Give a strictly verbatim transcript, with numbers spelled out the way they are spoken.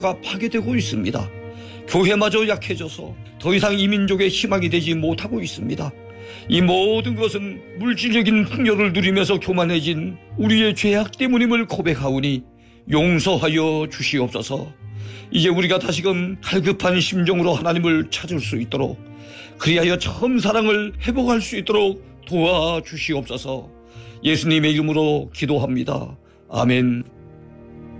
파괴되고 있습니다. 교회마저 약해져서 더 이상 이 민족의 희망이 되지 못하고 있습니다. 이 모든 것은 물질적인 풍요를 누리면서 교만해진 우리의 죄악 때문임을 고백하오니 용서하여 주시옵소서. 이제 우리가 다시금 갈급한 심정으로 하나님을 찾을 수 있도록, 그리하여 처음 사랑을 회복할 수 있도록 도와주시옵소서. 예수님의 이름으로 기도합니다. 아멘.